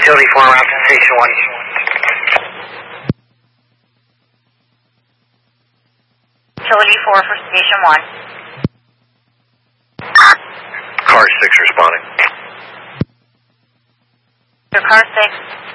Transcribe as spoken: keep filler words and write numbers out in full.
Utility four route to station one. Utility four for station one. Car six responding. Your car six.